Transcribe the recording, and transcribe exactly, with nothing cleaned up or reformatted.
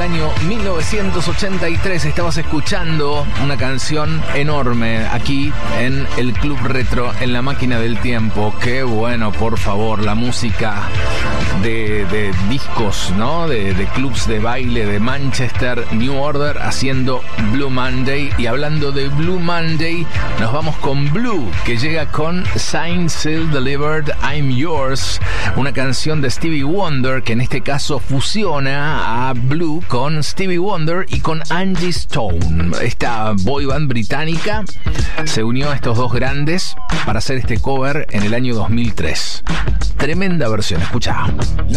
año mil novecientos ochenta y tres. Estabas escuchando una canción enorme aquí en el Club Retro, en la máquina del tiempo. Qué bueno, por favor, la música de, de discos, ¿no? De, de clubs de baile de Manchester, New Order, haciendo Blue Monday. Y hablando de Blue Monday, nos vamos con Blue, que llega con Signed, Sealed, Delivered, I'm Yours, una canción de Stevie Wonder, que en este caso fusiona a Blue con Stevie Wonder y con Angie Stone. Esta boy band británica se unió a estos dos grandes para hacer este cover en el año dos mil tres. Tremenda versión, escucha.